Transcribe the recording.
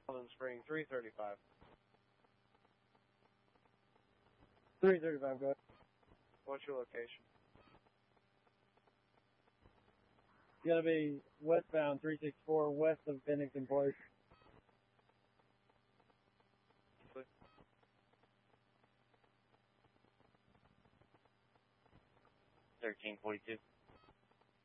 Island Spring 335. 335, go ahead. What's your location? It's going to be westbound 364 west of Bennington Place. 1342.